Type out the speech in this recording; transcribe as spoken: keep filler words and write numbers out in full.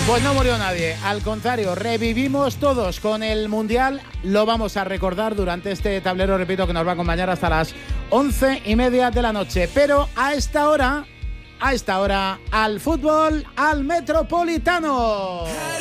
Pues no murió nadie, al contrario, revivimos todos con el Mundial. Lo vamos a recordar durante este tablero, repito, que nos va a acompañar hasta las once y media de la noche. Pero a esta hora, a esta hora, al fútbol, al Metropolitano.